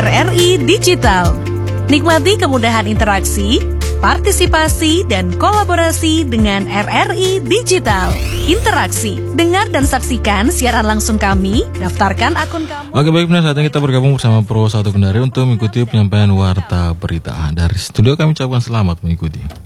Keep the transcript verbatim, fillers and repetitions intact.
R R I Digital. Nikmati kemudahan interaksi, partisipasi, dan kolaborasi dengan R R I Digital. Interaksi, dengar dan saksikan siaran langsung kami, daftarkan akun kamu. Oke, baik, benar saatnya kita bergabung bersama Pro satu Kendari untuk mengikuti penyampaian warta berita. Dari studio kami ucapkan selamat mengikuti.